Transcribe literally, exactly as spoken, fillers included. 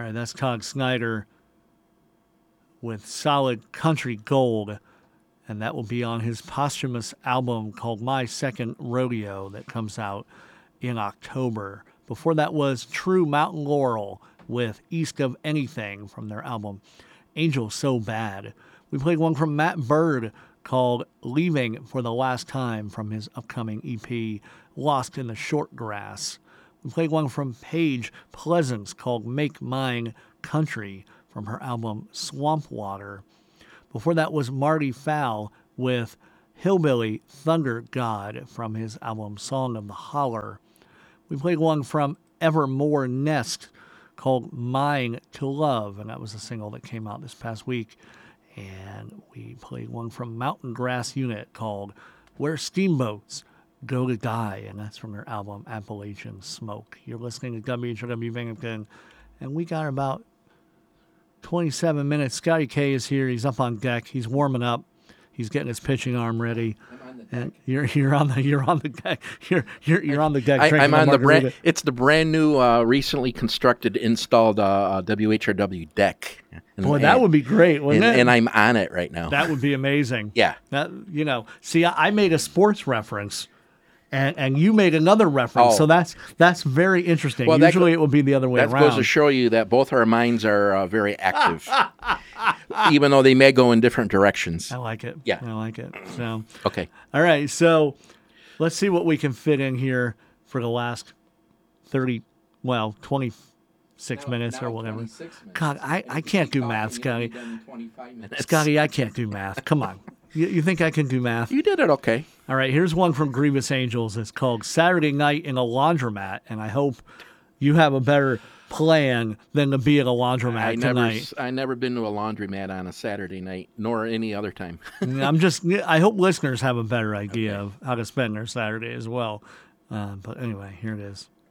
All right, that's Todd Snyder with Solid Country Gold, and that will be on his posthumous album called My Second Rodeo that comes out in October. Before that was True Mountain Laurel with East of Anything from their album Angel So Bad. We played one from Matt Bird called Leaving for the Last Time from his upcoming E P Lost in the Short Grass. We played one from Paige Pleasance called Make Mine Country from her album Swamp Water. Before that was Marty Fowl with Hillbilly Thunder God from his album Song of the Holler. We played one from Evermore Nest called Mine to Love, and that was a single that came out this past week. And we played one from Mountain Grass Unit called Where Steamboats Go to Die, and that's from their album Appalachian Smoke. You're listening to W H O W Binghamton, and we got about twenty-seven minutes. Scotty K is here. He's up on deck. He's warming up. He's getting his pitching arm ready. I'm on the deck. And you're you're on the you're on the deck. You're you're you're on the deck. I, I'm on the brand. It's the brand new, uh, recently constructed, installed uh, uh, W H R W deck. And, Boy, that and, would be great, wouldn't and, it? And I'm on it right now. That would be amazing. Yeah. That, you know, see, I, I made a sports reference. And and you made another reference, oh. so that's that's very interesting. Well, Usually go, it would be the other way that around. That goes to show you that both our minds are uh, very active, even though they may go in different directions. I like it. Yeah, I like it. So okay, all right. So let's see what we can fit in here for the last thirty, well, twenty-six now, minutes now or whatever. minutes. God, I, I can't do math, Scotty. Scotty, I can't do math. Come on. You, you think I can do math? You did it okay. All right, here's one from Grievous Angels. It's called Saturday Night in a Laundromat, and I hope you have a better plan than to be at a laundromat I tonight. Never, I never been to a laundromat on a Saturday night, nor any other time. I'm just. I hope listeners have a better idea okay. of how to spend their Saturday as well. Uh, but anyway, here it is.